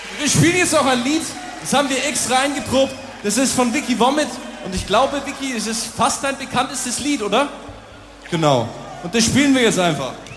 Wir spielen jetzt noch ein Lied, das haben wir extra eingeprobt. Das ist von Vicky Vomit. Und ich glaube, Vicky, es ist fast dein bekanntestes Lied, oder? Genau. Und das spielen wir jetzt einfach.